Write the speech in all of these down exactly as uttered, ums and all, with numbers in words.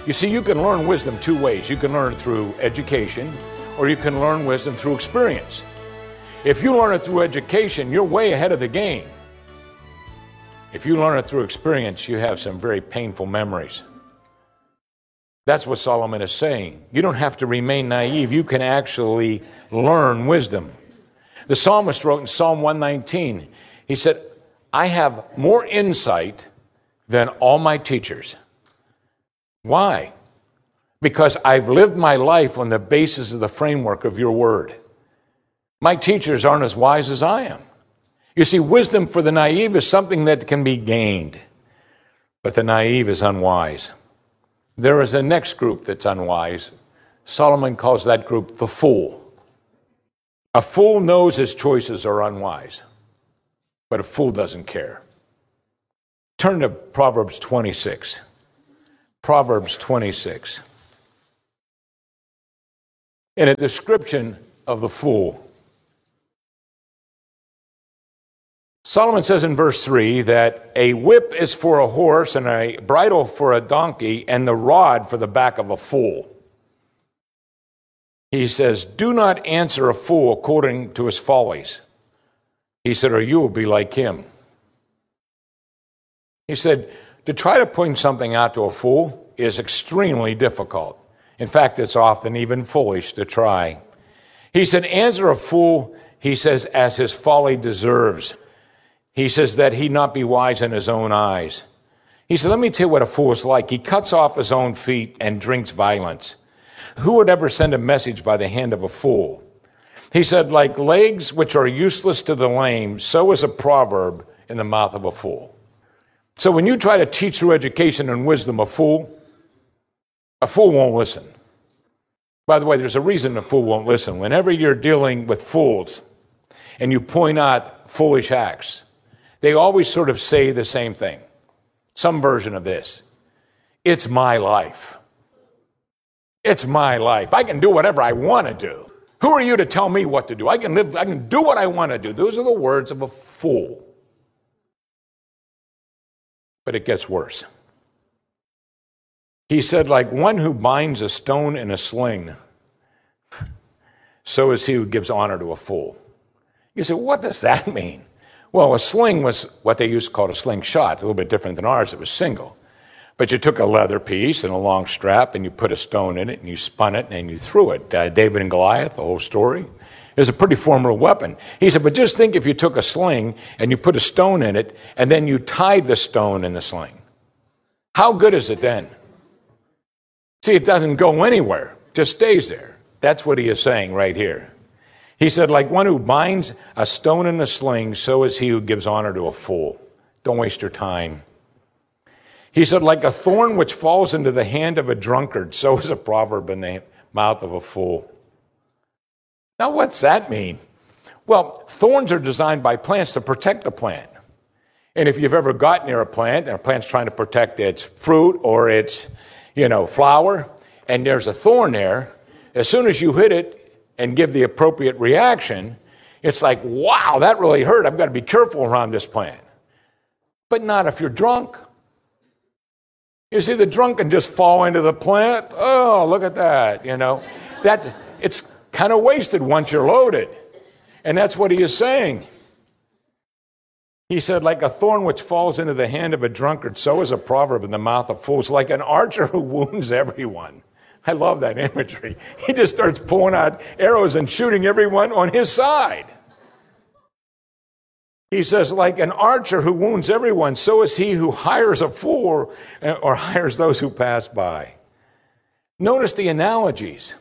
You see, you can learn wisdom two ways. You can learn it through education, or you can learn wisdom through experience. If you learn it through education, you're way ahead of the game. If you learn it through experience, you have some very painful memories. That's what Solomon is saying. You don't have to remain naive. You can actually learn wisdom. The psalmist wrote in Psalm one nineteen, he said, I have more insight than all my teachers. Why? Because I've lived my life on the basis of the framework of your word. My teachers aren't as wise as I am. You see, wisdom for the naive is something that can be gained, but the naive is unwise. There is a next group that's unwise. Solomon calls that group the fool. A fool knows his choices are unwise, but a fool doesn't care. Turn to Proverbs twenty-six. Proverbs twenty-six. In a description of the fool, Solomon says in verse three that a whip is for a horse and a bridle for a donkey and the rod for the back of a fool. He says, do not answer a fool according to his follies. He said, or you will be like him. He said, to try to point something out to a fool is extremely difficult. In fact, it's often even foolish to try. He said, answer a fool, he says, as his folly deserves. He says that he not be wise in his own eyes. He said, let me tell you what a fool is like. He cuts off his own feet and drinks violence. Who would ever send a message by the hand of a fool? He said, like legs which are useless to the lame, so is a proverb in the mouth of a fool. So when you try to teach through education and wisdom a fool, a fool won't listen. By the way, there's a reason a fool won't listen. Whenever you're dealing with fools and you point out foolish acts, they always sort of say the same thing, some version of this. It's my life. It's my life. I can do whatever I want to do. Who are you to tell me what to do? I can live, I can do what I want to do. Those are the words of a fool. But it gets worse. He said, like one who binds a stone in a sling, so is he who gives honor to a fool. You say, what does that mean? Well, a sling was what they used to call a slingshot, a little bit different than ours. It was single. But you took a leather piece and a long strap and you put a stone in it and you spun it and you threw it. Uh, David and Goliath, the whole story. It was a pretty formidable weapon. He said, but just think if you took a sling and you put a stone in it and then you tied the stone in the sling. How good is it then? See, it doesn't go anywhere. It just stays there. That's what he is saying right here. He said, like one who binds a stone in a sling, so is he who gives honor to a fool. Don't waste your time. He said, like a thorn which falls into the hand of a drunkard, so is a proverb in the mouth of a fool. Now, what's that mean? Well, thorns are designed by plants to protect the plant. And if you've ever got near a plant, and a plant's trying to protect its fruit or its, you know, flower, and there's a thorn there, as soon as you hit it and give the appropriate reaction, it's like, wow, that really hurt. I've got to be careful around this plant. But not if you're drunk. You see, the drunk can just fall into the plant. Oh, look at that, you know. That, it's kind of wasted once you're loaded. And that's what he is saying. He said, like a thorn which falls into the hand of a drunkard, so is a proverb in the mouth of fools, like an archer who wounds everyone. I love that imagery. He just starts pulling out arrows and shooting everyone on his side. He says, like an archer who wounds everyone, so is he who hires a fool or hires those who pass by. Notice the analogies.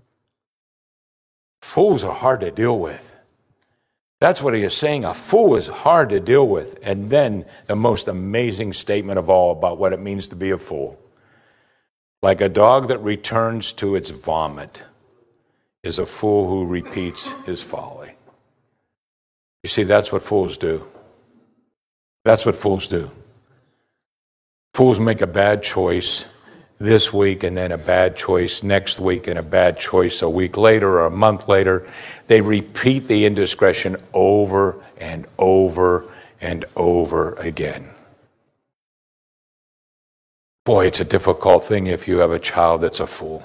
Fools are hard to deal with. That's what he is saying. A fool is hard to deal with. And then the most amazing statement of all about what it means to be a fool. Like a dog that returns to its vomit is a fool who repeats his folly. You see, that's what fools do. That's what fools do. Fools make a bad choice this week and then a bad choice next week and a bad choice a week later or a month later. They repeat the indiscretion over and over and over again. Boy, it's a difficult thing if you have a child that's a fool.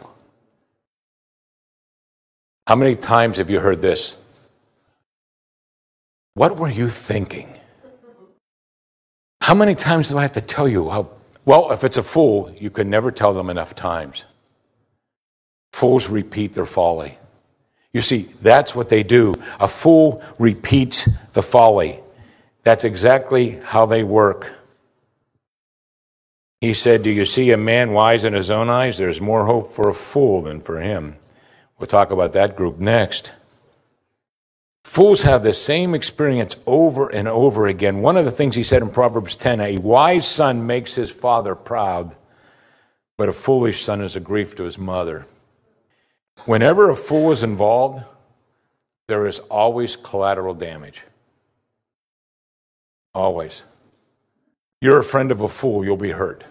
How many times have you heard this? What were you thinking? How many times do I have to tell you how? Well, if it's a fool, you can never tell them enough times. Fools repeat their folly. You see, that's what they do. A fool repeats the folly. That's exactly how they work. He said, do you see a man wise in his own eyes? There's more hope for a fool than for him. We'll talk about that group next. Fools have the same experience over and over again. One of the things he said in Proverbs ten, a wise son makes his father proud, but a foolish son is a grief to his mother. Whenever a fool is involved, there is always collateral damage. Always. You're a friend of a fool, you'll be hurt.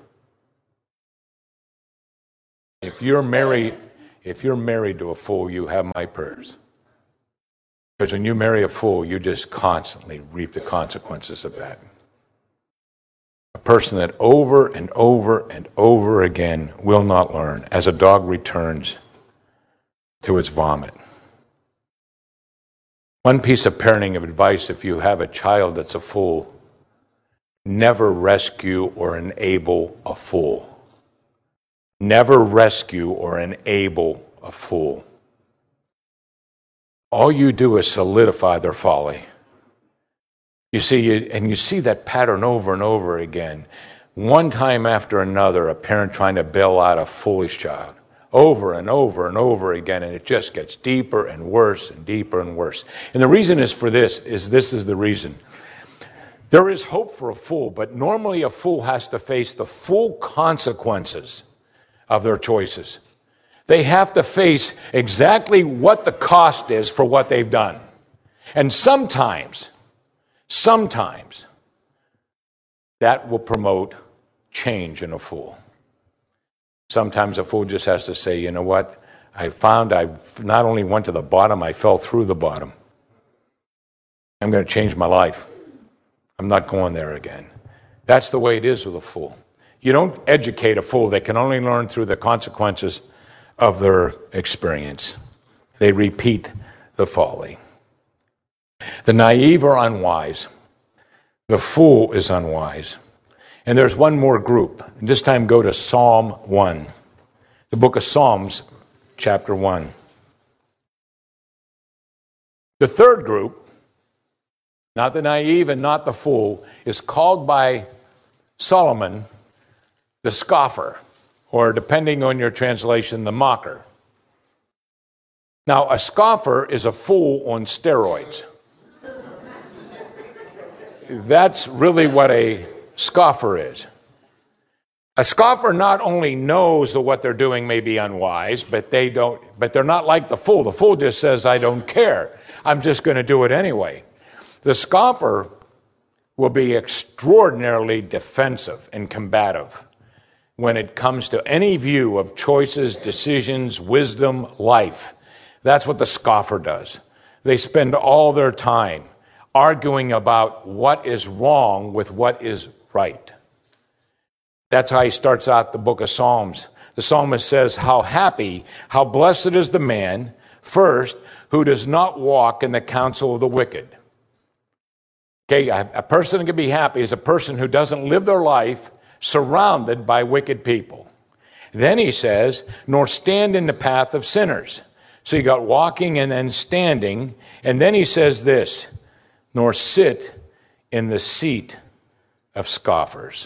If you're married, if you're married to a fool, you have my prayers. Because when you marry a fool, you just constantly reap the consequences of that. A person that over and over and over again will not learn, as a dog returns to its vomit. One piece of parenting of advice, if you have a child that's a fool, never rescue or enable a fool. Never rescue or enable a fool. All you do is solidify their folly. You see, and you see that pattern over and over again. One time after another, a parent trying to bail out a foolish child. Over and over and over again, and it just gets deeper and worse and deeper and worse. And the reason is for this, is this is the reason. There is hope for a fool, but normally a fool has to face the full consequences of their choices. They have to face exactly what the cost is for what they've done. And sometimes, sometimes, that will promote change in a fool. Sometimes a fool just has to say, you know what, I found I not only went to the bottom, I fell through the bottom. I'm going to change my life. I'm not going there again. That's the way it is with a fool. You don't educate a fool. They can only learn through the consequences of their experience. They repeat the folly. The naive are unwise. The fool is unwise. And there's one more group. And this time go to Psalm one. The book of Psalms, chapter one. The third group, not the naive and not the fool, is called by Solomon the scoffer, or depending on your translation, the mocker. Now, a scoffer is a fool on steroids. That's really what a scoffer is. A scoffer not only knows that what they're doing may be unwise, but they don't, but they're not like the fool. The fool just says, I don't care. I'm just going to do it anyway. The scoffer will be extraordinarily defensive and combative when it comes to any view of choices, decisions, wisdom, life. That's what the scoffer does. They spend all their time arguing about what is wrong with what is right. That's how he starts out the book of Psalms. The psalmist says, how happy, how blessed is the man, first, who does not walk in the counsel of the wicked. Okay, a person who can be happy is a person who doesn't live their life surrounded by wicked people. Then he says, nor stand in the path of sinners. So you got walking and then standing. And then he says this, nor sit in the seat of scoffers.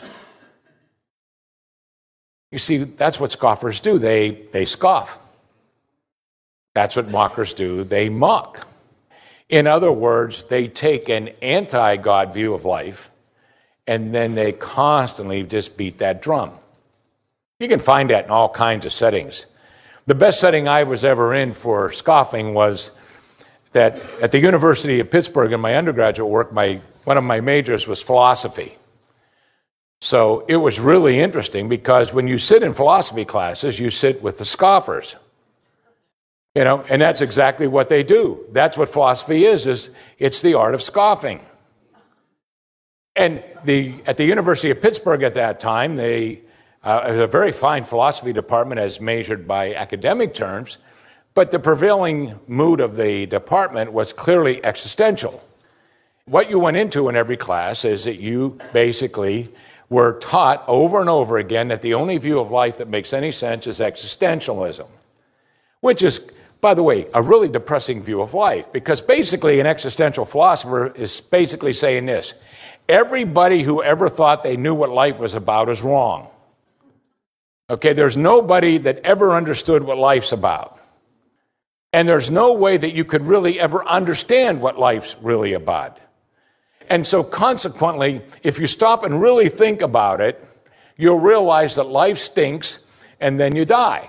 You see, that's what scoffers do. They, they scoff. That's what mockers do. They mock. In other words, they take an anti-God view of life, and then they constantly just beat that drum. You can find that in all kinds of settings. The best setting I was ever in for scoffing was that at the University of Pittsburgh in my undergraduate work, my, one of my majors was philosophy. So it was really interesting because when you sit in philosophy classes, you sit with the scoffers. You know, and that's exactly what they do. That's what philosophy is, is it's the art of scoffing. And the at the University of Pittsburgh at that time, they Uh, it was a very fine philosophy department as measured by academic terms, but the prevailing mood of the department was clearly existential. What you went into in every class is that you basically were taught over and over again that the only view of life that makes any sense is existentialism, which is, by the way, a really depressing view of life, because basically an existential philosopher is basically saying this: everybody who ever thought they knew what life was about is wrong. Okay, there's nobody that ever understood what life's about. And there's no way that you could really ever understand what life's really about. And so consequently, if you stop and really think about it, you'll realize that life stinks and then you die.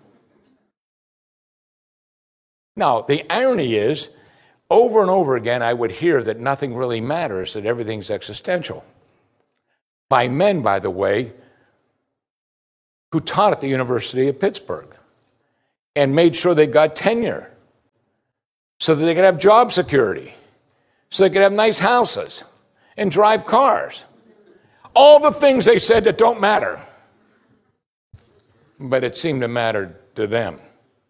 Now, the irony is, over and over again, I would hear that nothing really matters, that everything's existential. By men, by the way, who taught at the University of Pittsburgh and made sure they got tenure so that they could have job security, so they could have nice houses and drive cars. All the things they said that don't matter. But it seemed to matter to them.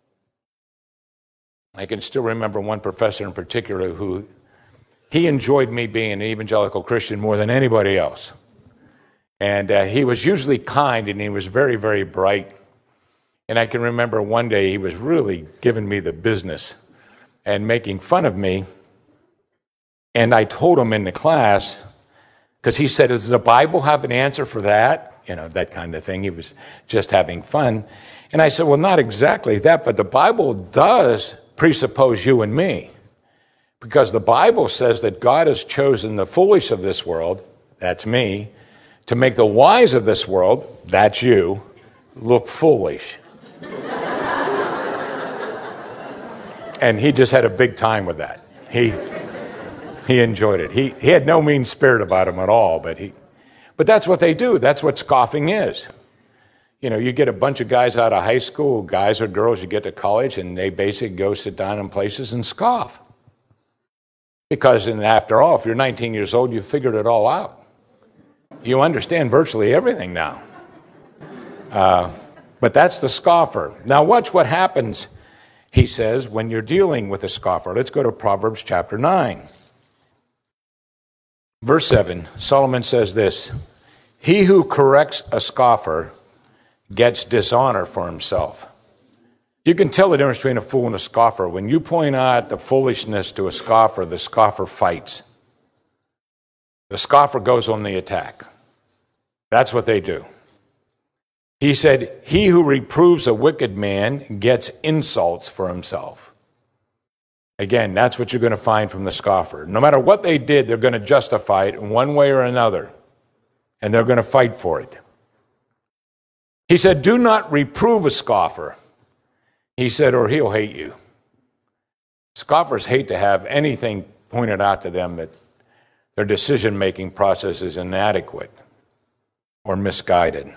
I can still remember one professor in particular who, he enjoyed me being an evangelical Christian more than anybody else. And uh, he was usually kind, and he was very, very bright. And I can remember one day he was really giving me the business and making fun of me. And I told him in the class, because he said, does the Bible have an answer for that? You know, that kind of thing. He was just having fun. And I said, well, not exactly that, but the Bible does presuppose you and me. Because the Bible says that God has chosen the foolish of this world, that's me, to make the wise of this world, that's you, look foolish. And he just had a big time with that. He he enjoyed it. He he had no mean spirit about him at all, but he but that's what they do. That's what scoffing is. You know, you get a bunch of guys out of high school, guys or girls, you get to college, and they basically go sit down in places and scoff. Because in, after all, if you're nineteen years old, you've figured it all out. You understand virtually everything now. Uh, but that's the scoffer. Now watch what happens, he says, when you're dealing with a scoffer. Let's go to Proverbs chapter nine. Verse seven, Solomon says this: he who corrects a scoffer gets dishonor for himself. You can tell the difference between a fool and a scoffer. When you point out the foolishness to a scoffer, the scoffer fights. The scoffer goes on the attack. That's what they do. He said, he who reproves a wicked man gets insults for himself. Again, that's what you're going to find from the scoffer. No matter what they did, they're going to justify it in one way or another, and they're going to fight for it. He said, do not reprove a scoffer. He said, or he'll hate you. Scoffers hate to have anything pointed out to them that their decision-making process is inadequate or misguided.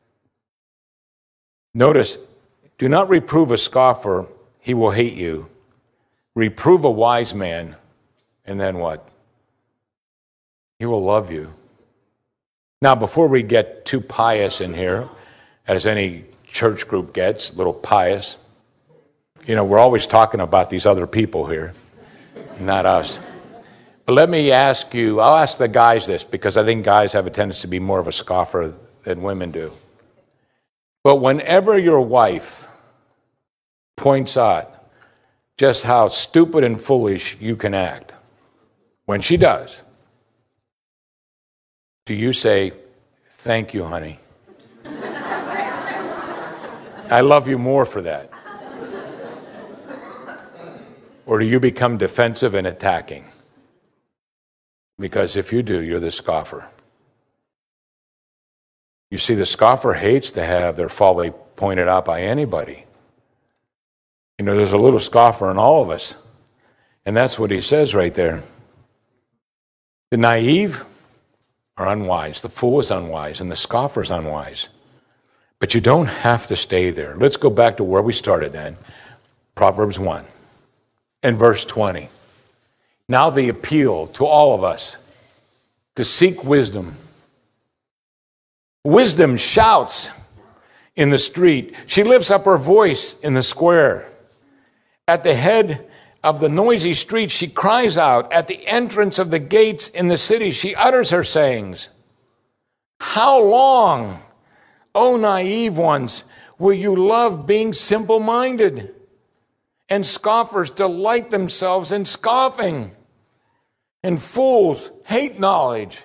Notice, do not reprove a scoffer, he will hate you. Reprove a wise man, and then what? He will love you. Now, before we get too pious in here, as any church group gets, a little pious, you know, we're always talking about these other people here, not us. But let me ask you, I'll ask the guys this, because I think guys have a tendency to be more of a scoffer than women do. But whenever your wife points out just how stupid and foolish you can act, when she does, do you say, thank you, honey? I love you more for that. Or do you become defensive and attacking? Because if you do, you're the scoffer. You see, the scoffer hates to have their folly pointed out by anybody. You know, there's a little scoffer in all of us. And that's what he says right there. The naive are unwise. The fool is unwise, and the scoffer is unwise. But you don't have to stay there. Let's go back to where we started then. Proverbs one and verse twenty. Now the appeal to all of us to seek wisdom Wisdom shouts in the street. She lifts up her voice in the square. At the head of the noisy street, she cries out. At the entrance of the gates in the city, she utters her sayings. How long, O naive ones, will you love being simple-minded? And scoffers delight themselves in scoffing. And fools hate knowledge.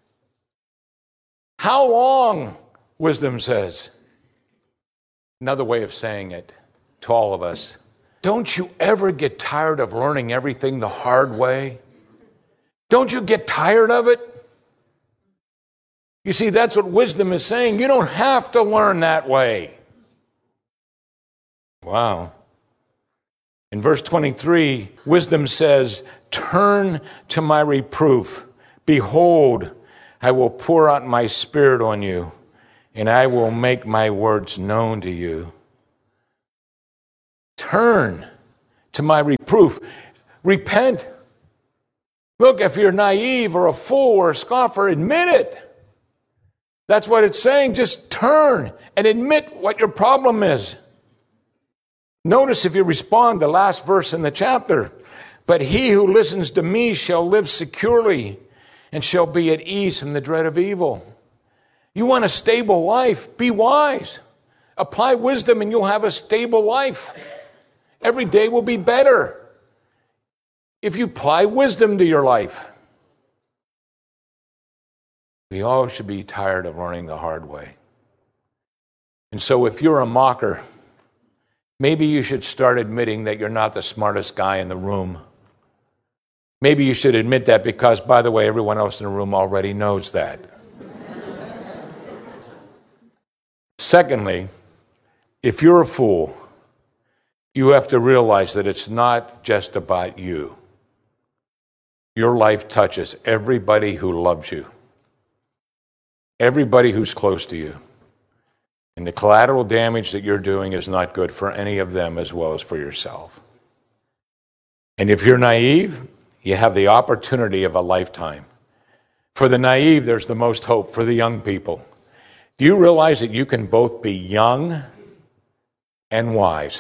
How long, wisdom says. Another way of saying it to all of us. Don't you ever get tired of learning everything the hard way? Don't you get tired of it? You see, that's what wisdom is saying. You don't have to learn that way. Wow. In verse twenty-three, wisdom says, turn to my reproof. Behold, I will pour out my spirit on you, and I will make my words known to you. Turn to my reproof. Repent. Look, if you're naive or a fool or a scoffer, admit it. That's what it's saying. Just turn and admit what your problem is. Notice if you respond, the last verse in the chapter. But he who listens to me shall live securely and shall be at ease from the dread of evil. You want a stable life? Be wise. Apply wisdom and you'll have a stable life. Every day will be better if you apply wisdom to your life. We all should be tired of learning the hard way. And so if you're a mocker, maybe you should start admitting that you're not the smartest guy in the room. Maybe you should admit that because, by the way, everyone else in the room already knows that. Secondly, if you're a fool, you have to realize that it's not just about you. Your life touches everybody who loves you, everybody who's close to you. And the collateral damage that you're doing is not good for any of them as well as for yourself. And if you're naive, you have the opportunity of a lifetime. For the naive, there's the most hope for the young people. Do you realize that you can both be young and wise?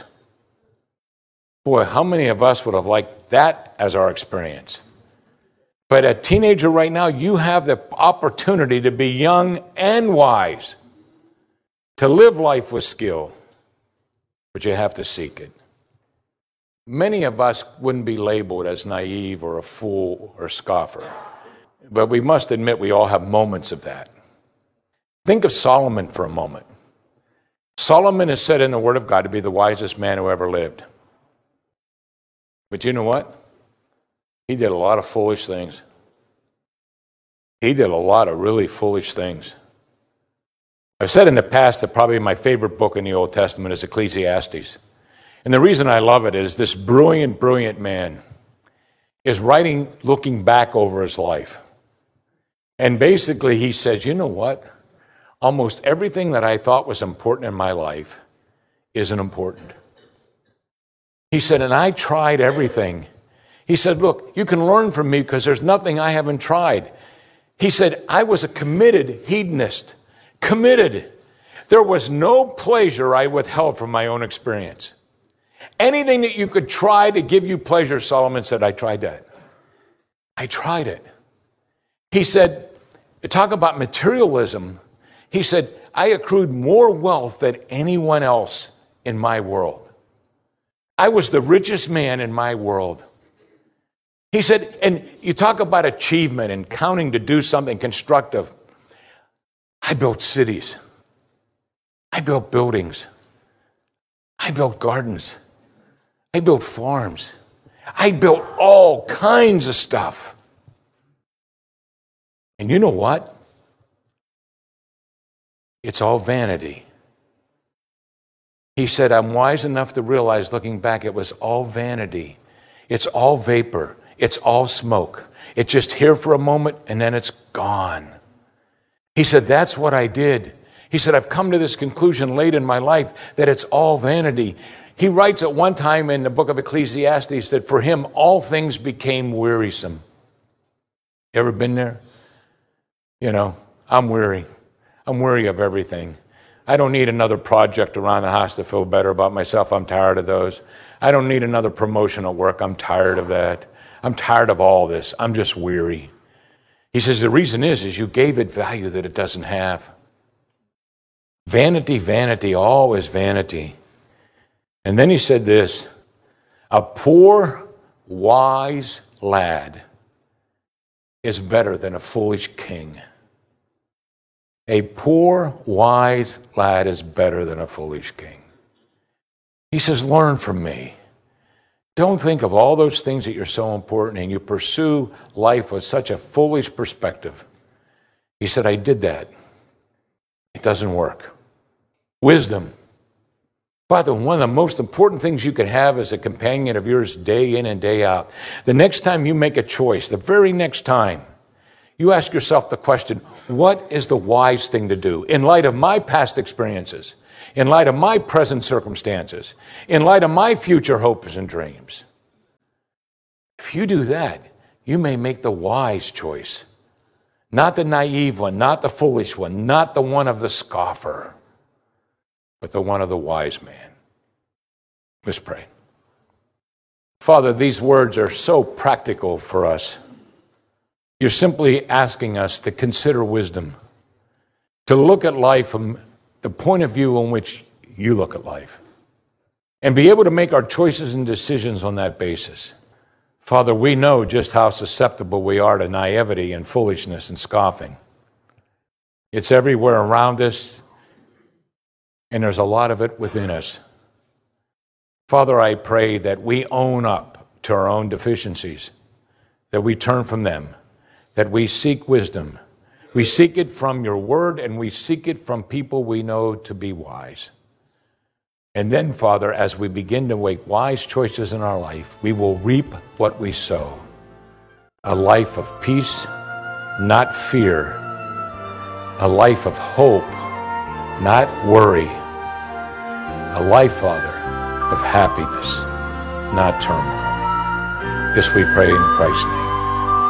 Boy, how many of us would have liked that as our experience? But a teenager right now, you have the opportunity to be young and wise, to live life with skill, but you have to seek it. Many of us wouldn't be labeled as naive or a fool or a scoffer, but we must admit we all have moments of that. Think of Solomon for a moment. Solomon is said in the Word of God to be the wisest man who ever lived. But you know what? He did a lot of foolish things. He did a lot of really foolish things. I've said in the past that probably my favorite book in the Old Testament is Ecclesiastes. And the reason I love it is this brilliant, brilliant man is writing, looking back over his life. And basically he says, you know what? Almost everything that I thought was important in my life isn't important. He said, and I tried everything. He said, look, you can learn from me because there's nothing I haven't tried. He said, I was a committed hedonist. Committed. There was no pleasure I withheld from my own experience. Anything that you could try to give you pleasure, Solomon said, I tried that. I tried it. He said, talk about materialism. He said, I accrued more wealth than anyone else in my world. I was the richest man in my world. He said, and you talk about achievement and counting to do something constructive. I built cities. I built buildings. I built gardens. I built farms. I built all kinds of stuff. And you know what? It's all vanity. He said, I'm wise enough to realize, looking back, it was all vanity. It's all vapor. It's all smoke. It's just here for a moment, and then it's gone. He said, that's what I did. He said, I've come to this conclusion late in my life that it's all vanity. He writes at one time in the book of Ecclesiastes that for him, all things became wearisome. You ever been there? You know, I'm weary. I'm weary of everything. I don't need another project around the house to feel better about myself. I'm tired of those. I don't need another promotion at work. I'm tired of that. I'm tired of all this. I'm just weary. He says the reason is, is you gave it value that it doesn't have. Vanity, vanity, always vanity. And then he said this, a poor, wise lad is better than a foolish king. A poor, wise lad is better than a foolish king. He says, learn from me. Don't think of all those things that you're so important and you pursue life with such a foolish perspective. He said, I did that. It doesn't work. Wisdom. Father, one of the most important things you can have as a companion of yours day in and day out. The next time you make a choice, the very next time, you ask yourself the question, what is the wise thing to do in light of my past experiences, in light of my present circumstances, in light of my future hopes and dreams? If you do that, you may make the wise choice, not the naive one, not the foolish one, not the one of the scoffer, but the one of the wise man. Let's pray. Father, these words are so practical for us. You're simply asking us to consider wisdom, to look at life from the point of view in which you look at life, and be able to make our choices and decisions on that basis. Father, we know just how susceptible we are to naivety and foolishness and scoffing. It's everywhere around us, and there's a lot of it within us. Father, I pray that we own up to our own deficiencies, that we turn from them, that we seek wisdom. We seek it from your word, and we seek it from people we know to be wise. And then, Father, as we begin to make wise choices in our life, we will reap what we sow. A life of peace, not fear. A life of hope, not worry. A life, Father, of happiness, not turmoil. This we pray in Christ's name.